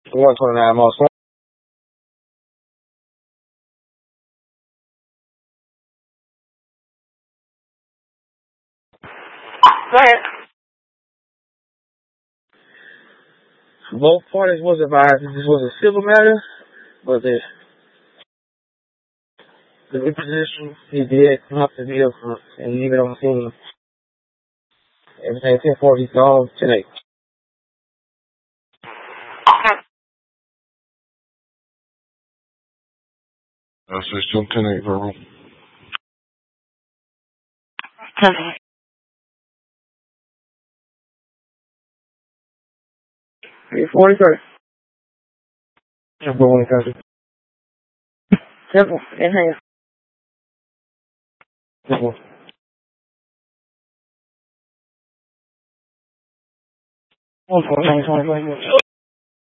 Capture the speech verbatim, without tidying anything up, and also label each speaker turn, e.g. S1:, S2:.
S1: one twenty-nine most. Go ahead. Both parties was advised that this was a civil matter, but the the reposition he did come up to meet up and leave it on the scene. Everything ten four, he's gone tonight. Uh, so it's still ten eight verbal. ten eight. forty-three. Temple one country. Temple, inhale. Temple. One four, nine, twenty, twenty.